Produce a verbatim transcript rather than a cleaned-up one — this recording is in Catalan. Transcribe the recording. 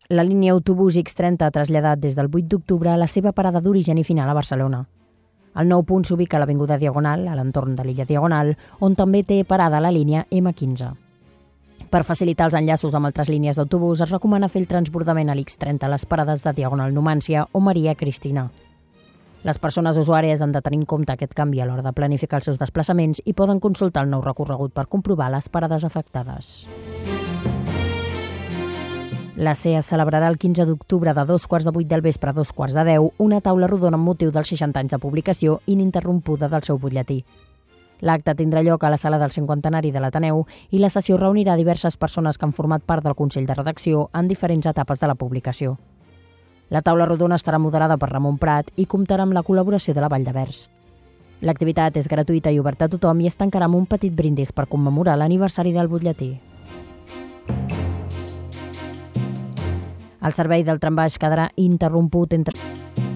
La línia autobús X trenta ha traslladat des del vuit d'octubre la seva parada d'origen i final a Barcelona. El nou punt s'ubica a l'Avinguda Diagonal, a l'entorn de l'illa Diagonal, on també té parada la línia ema quinze. Per facilitar els enllaços amb altres línies d'autobús, es recomana fer el transbordament a l'X trenta a les parades de Diagonal Numància o Maria Cristina. Les persones usuàries han de tenir en compte aquest canvi a l'hora de planificar els seus desplaçaments i poden consultar el nou recorregut per comprovar les parades afectades. La C E A celebrarà el quinze d'octubre de dos quarts de vuit del vespre a dos quarts de deu una taula rodona amb motiu dels seixanta anys de publicació ininterrompuda del seu butlletí. L'acte tindrà lloc a la sala del cinquantenari de l'Ateneu i la sessió reunirà diverses persones que han format part del Consell de Redacció en diferents etapes de la publicació. La taula rodona estarà moderada per Ramon Prat i comptarà amb la col·laboració de la Vall de Vers. L'activitat és gratuïta i oberta a tothom i es tancarà amb un petit brindis per commemorar l'aniversari del butlletí. El servei del trambaix quedarà interromput entre...